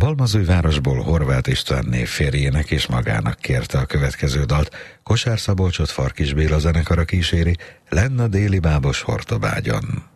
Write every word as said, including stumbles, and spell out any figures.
Balmazújvárosból Horváth Istvánné férjének és magának kérte a következő dalt. Kosár Szabolcsot Farkis Béla zenekara kíséri, Lenn a déli bábos Hortobágyon.